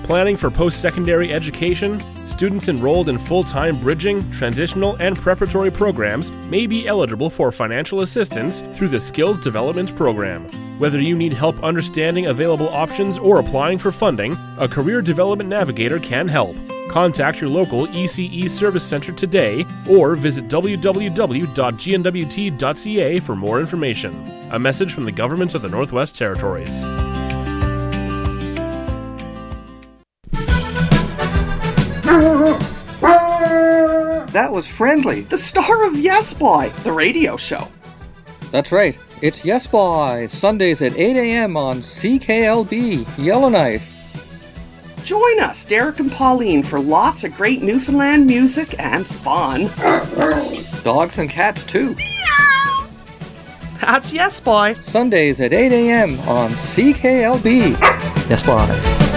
planning for post-secondary education, students enrolled in full-time bridging, transitional, and preparatory programs may be eligible for financial assistance through the Skills Development Program. Whether you need help understanding available options or applying for funding, a Career Development Navigator can help. Contact your local ECE Service Center today or visit www.gnwt.ca for more information. A message from the Government of the Northwest Territories. That was Friendly, the star of Yes Boy, the radio show. That's right. It's Yes Boy, Sundays at 8 a.m. on CKLB, Yellowknife. Join us, Derek and Pauline, for lots of great Newfoundland music and fun. Dogs and cats, too. That's Yes Boy. Sundays at 8 a.m. on CKLB. Yes Boy.